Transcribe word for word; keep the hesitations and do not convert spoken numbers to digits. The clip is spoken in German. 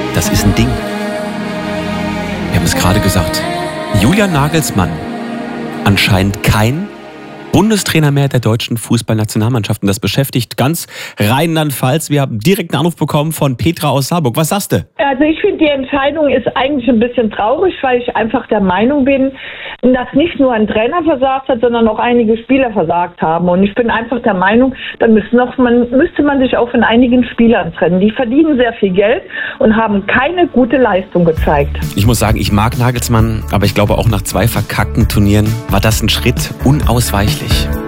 Das ist ein Ding. Wir haben es gerade gesagt. Julian Nagelsmann, anscheinend kein Bundestrainer mehr der deutschen Fußballnationalmannschaft. Und das beschäftigt ganz Rheinland-Pfalz. Wir haben direkt einen Anruf bekommen von Petra aus Saarburg. Was sagst du? Also ich finde, die Entscheidung ist eigentlich ein bisschen traurig, weil ich einfach der Meinung bin, dass nicht nur ein Trainer versagt hat, sondern auch einige Spieler versagt haben. Und ich bin einfach der Meinung, da müsste, noch, man, müsste man sich auch von einigen Spielern trennen. Die verdienen sehr viel Geld und haben keine gute Leistung gezeigt. Ich muss sagen, ich mag Nagelsmann, aber ich glaube auch nach zwei verkackten Turnieren war das ein Schritt unausweichlich.